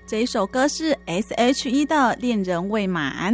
这一首歌是 S.H.E 的《恋人未满》。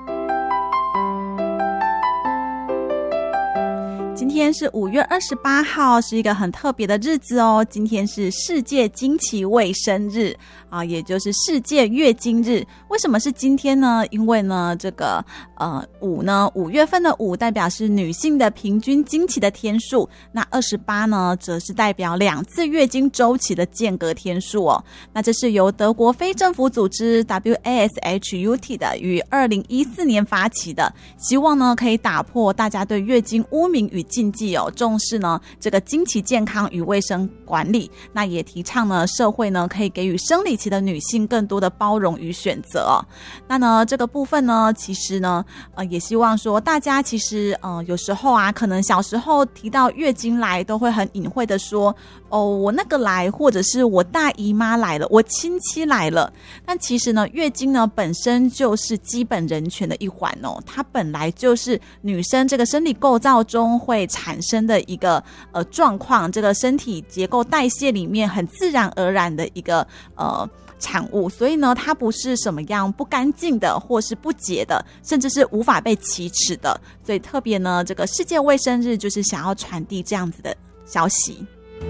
今天是5月28号，是一个很特别的日子哦。今天是世界经期卫生日啊，也就是世界月经日。为什么是今天呢？因为呢，这个5月份的5代表是女性的平均经期的天数，那28呢，则是代表2次月经周期的间隔天数哦。那这是由德国非政府组织 WASHUT 的于2014年发起的，希望呢可以打破大家对月经污名与禁忌哦，重视呢这个经期健康与卫生管理，那也提倡呢社会呢可以给予生理期的女性更多的包容与选择哦。那呢这个部分呢，其实呢也希望说大家其实有时候啊，可能小时候提到月经来都会很隐晦的说哦我那个来，或者是我大姨妈来了，我亲戚来了。但其实呢月经呢本身就是基本人权的一环哦，它本来就是女生这个生理构造中会产生的一个状况，这个身体结构代谢里面很自然而然的一个产物，所以呢它不是什么样不干净的或是不洁的，甚至是无法被启齿的。所以特别呢这个世界卫生日就是想要传递这样子的消息。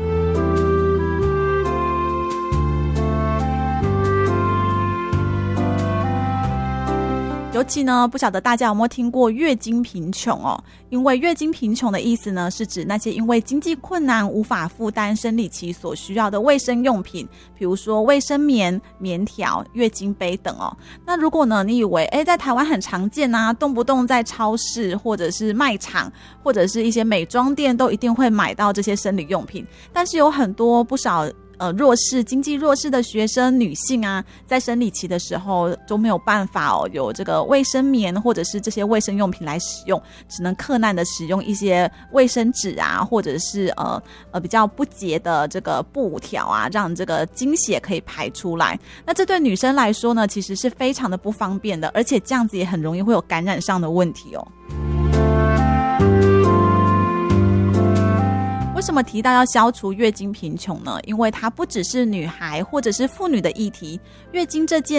尤其呢，不晓得大家有没有听过月经贫穷哦？因为月经贫穷的意思呢，是指那些因为经济困难无法负担生理期所需要的卫生用品，比如说卫生棉、棉条、月经杯等哦。那如果呢，你以为在台湾很常见啊，动不动在超市或者是卖场或者是一些美妆店都一定会买到这些生理用品，但是有很多不少经济弱势的学生女性啊，在生理期的时候都没有办法有这个卫生棉或者是这些卫生用品来使用，只能克难的使用一些卫生纸啊，或者是比较不洁的这个布条啊，让这个经血可以排出来。那这对女生来说呢，其实是非常的不方便的，而且这样子也很容易会有感染上的问题哦。为什么提到要消除月经贫穷呢？因为它不只是女孩或者是妇女的议题，月经这件